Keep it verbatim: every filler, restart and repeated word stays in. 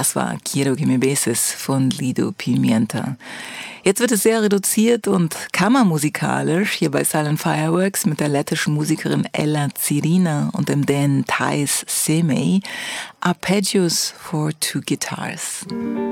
Das war Quiero que me beses von Lido Pimienta. Jetzt wird es sehr reduziert und kammermusikalisch hier bei Silent Fireworks mit der lettischen Musikerin Ella Zirina und dem Dänen Thijs Semey. Arpeggios for two guitars.